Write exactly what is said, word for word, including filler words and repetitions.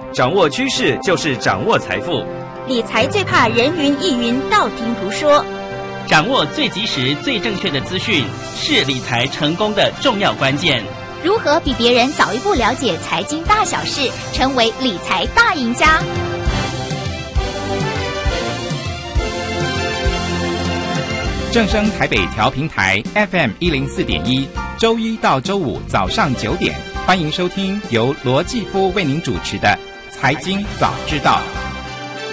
掌握趋势就是掌握财富。 理财最怕人云亦云、道听途说， 掌握最及时、最正确的资讯是理财成功的重要关键。 如何比别人早一步了解财经大小事，成为理财大赢家？ 正声台北调频台 F M 一零四点一，周一到周五早上九点，欢迎收听由罗继夫为您主持的《财经早知道》。